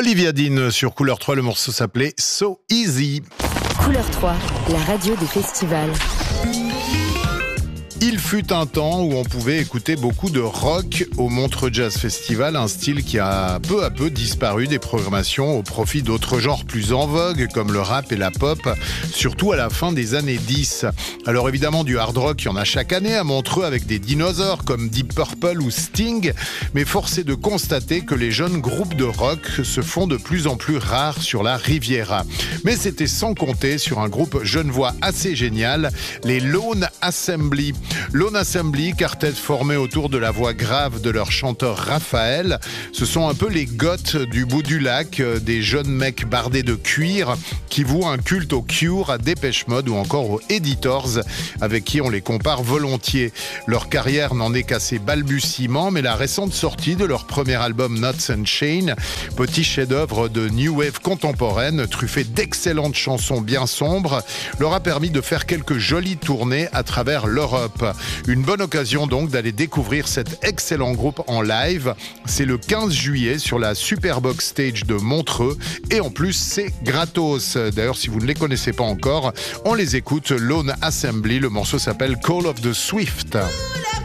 Olivia Dean sur Couleur 3, le morceau s'appelait So Easy. Couleur 3, la radio des festivals. Il fut un temps où on pouvait écouter beaucoup de rock au Montreux Jazz Festival, un style qui a peu à peu disparu des programmations au profit d'autres genres plus en vogue comme le rap et la pop, surtout à la fin des années 10. Alors évidemment du hard rock, il y en a chaque année à Montreux avec des dinosaures comme Deep Purple ou Sting, mais force est de constater que les jeunes groupes de rock se font de plus en plus rares sur la Riviera. Mais c'était sans compter sur un groupe genevois assez génial, les Lone Assembly. Lone Assembly, quartet formé autour de la voix grave de leur chanteur Raphaël. Ce sont un peu les goths du bout du lac, des jeunes mecs bardés de cuir qui vouent un culte au Cure, à Dépêche Mode ou encore aux Editors, avec qui on les compare volontiers. Leur carrière n'en est qu'à ses balbutiements, mais la récente sortie de leur premier album Knots and Chains, petit chef-d'œuvre de New Wave contemporaine, truffé d'excellentes chansons bien sombres, leur a permis de faire quelques jolies tournées à travers l'Europe. Une bonne occasion donc d'aller découvrir cet excellent groupe en live. C'est le 15 juillet sur la Superbox Stage de Montreux et en plus c'est gratos. D'ailleurs si vous ne les connaissez pas encore, on les écoute, Lone Assembly, le morceau s'appelle Call of the Swift.